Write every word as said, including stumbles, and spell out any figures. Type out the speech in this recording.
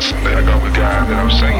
Like I got the guy that I was singing.